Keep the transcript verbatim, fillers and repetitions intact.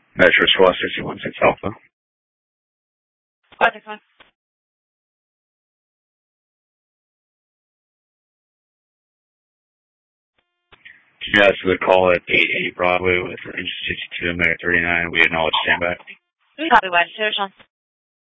Metro Squad sixty-one six Alpha. Squad six one. Yeah, so the call at eight eighty Broadway with range sixty-two, Mega thirty-nine. We acknowledge standby. Copy, West. Sean.